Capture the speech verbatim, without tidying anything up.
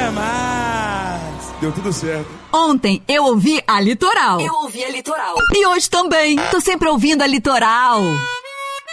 até mais. Deu tudo certo. Ontem eu ouvi a Litoral. Eu ouvi a Litoral. E hoje também. Tô sempre ouvindo a Litoral.